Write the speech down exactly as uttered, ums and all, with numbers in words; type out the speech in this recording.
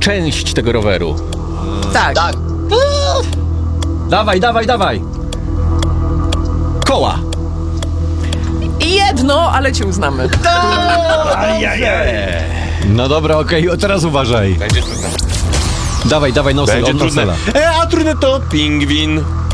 część tego roweru? Tak. Tak. Dawaj, dawaj, dawaj. Koła. Jedno, ale cię uznamy. No dobra, okej, okay. Teraz uważaj. Będzie trudne. Dawaj, dawaj, nosel, Będzie od trudne. nosela. E, a trudne to pingwin.